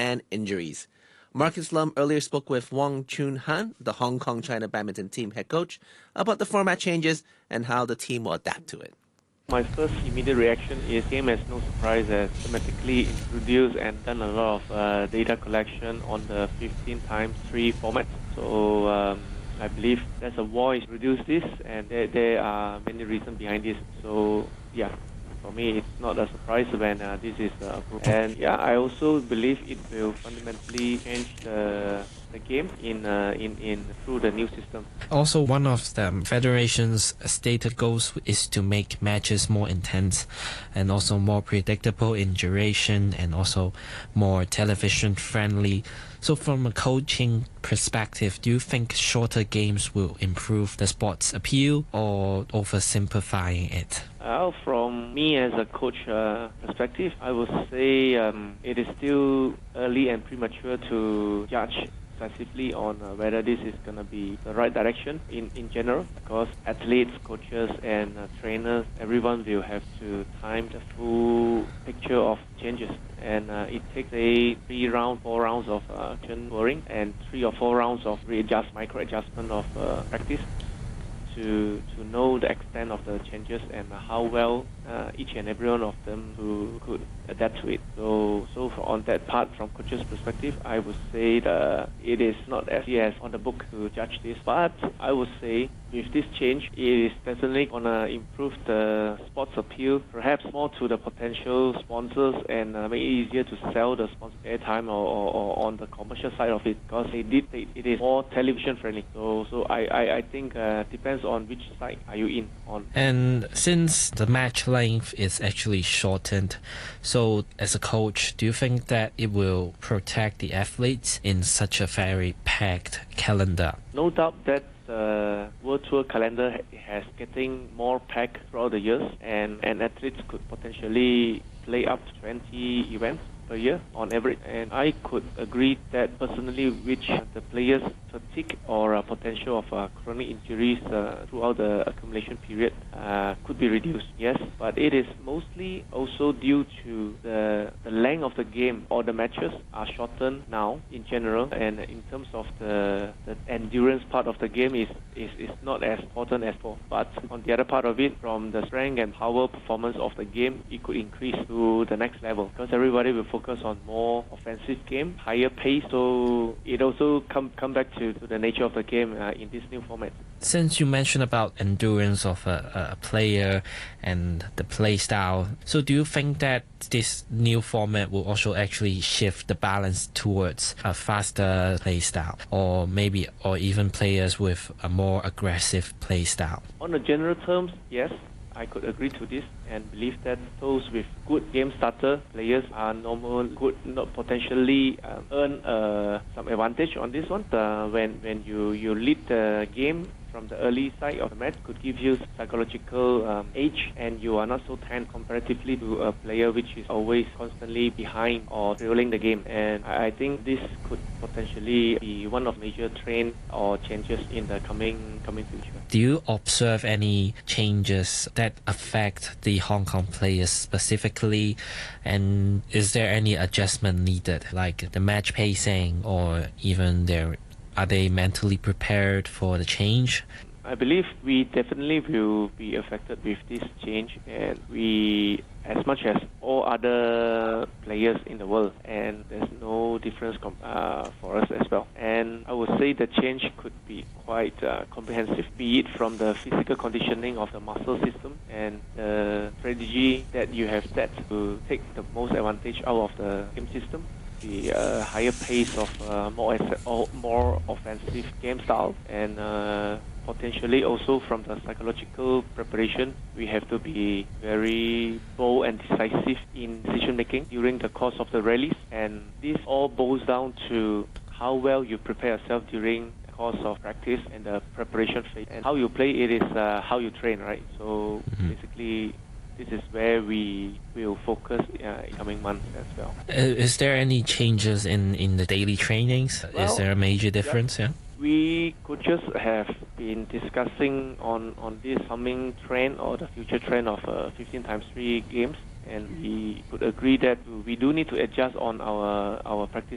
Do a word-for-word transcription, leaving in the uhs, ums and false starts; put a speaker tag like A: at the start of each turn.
A: and injuries. Marcus Lum earlier spoke with Wong Chun Han, the Hong Kong China badminton team head coach, about the format changes and how the team will adapt to it.
B: My first immediate reaction is came as no surprise as systematically introduced and done a lot of uh, data collection on the fifteen times three format. So um, I believe there's a voice to reduce this, and there, there are many reasons behind this. So yeah, for me it's not a surprise when uh, this is uh, approved. And yeah, I also believe it will fundamentally change the the game in uh, in in through the new system.
C: Also, one of the federation's stated goals is to make matches more intense and also more predictable in duration and also more television friendly. So from a coaching perspective, do you think shorter games will improve the sport's appeal or oversimplifying it?
B: Uh, from me as a coach uh, perspective, I would say um, it is still early and premature to judge decisively on uh, whether this is going to be the right direction in, in general, because athletes, coaches and uh, trainers, everyone will have to time the full picture of changes. And uh, it takes a three round, four rounds of uh, scoring and three or four rounds of readjust, micro adjustment of uh, practice to to know the extent of the changes and how well uh, each and every one of them who could adapt to it. So, so for on that part, from coach's perspective, I would say that it is not as easy as on the book to judge this. But I would say with this change, it is definitely gonna improve the sports appeal, perhaps more to the potential sponsors, and uh, make it easier to sell the sponsor airtime or, or, or on the commercial side of it, because they did say it is more television friendly. So, so I, I, I think uh, depends on which side are you in on.
C: And since the match length is actually shortened, so as a coach, do you think that it will protect the athletes in such a very packed calendar?
B: No doubt that the World Tour calendar has getting more packed throughout the years, and, and athletes could potentially play up to twenty events per year on average. And I could agree that personally, which the players' fatigue or uh, potential of uh, chronic injuries uh, throughout the accumulation period uh, could be reduced. Yes, but it is mostly also due to the the length of the game, or the matches are shortened now in general, and in terms of the, the endurance part of the game is, is, is not as important as before. But on the other part of it, from the strength and power performance of the game, it could increase to the next level, because everybody will focus on more offensive game, higher pace. So it also come come back to, to the nature of the game uh, in this new format.
C: Since you mentioned about endurance of a, a player and the play style, so do you think that this new format will also actually shift the balance towards a faster play style, or maybe or even players with a more aggressive play style?
B: On the general terms, yes, I could agree to this and believe that those with good game starter players are normal, could not potentially um, earn uh, some advantage on this one. Uh, when when you, you lead the game from the early side of the match, could give you psychological um, edge, and you are not so tense comparatively to a player which is always constantly behind or trailing the game. And I think this could potentially be one of major trend or changes in the coming coming future.
C: Do you observe any changes that affect the Hong Kong players specifically, and is there any adjustment needed, like the match pacing or even their are they mentally prepared for the change?
B: I believe we definitely will be affected with this change, and we, as much as all other players in the world, and there's no difference com- uh, for us as well. And I would say the change could be quite uh, comprehensive, be it from the physical conditioning of the muscle system and the strategy that you have set to take the most advantage out of the game system, the uh, higher pace of uh, more as- or more offensive game style, and uh, potentially also from the psychological preparation, we have to be very bold and decisive in decision making during the course of the rallies. And this all boils down to how well you prepare yourself during the course of practice and the preparation phase. And how you play, it is uh, how you train, right? So mm-hmm. basically, this is where we will focus uh, in coming months as well.
C: Uh, is there any changes in, in the daily trainings? Well, is there a major difference? Yeah. yeah?
B: We could just have been discussing on, on this coming trend or the future trend of uh, fifteen times three games, and we could agree that we do need to adjust on our our practice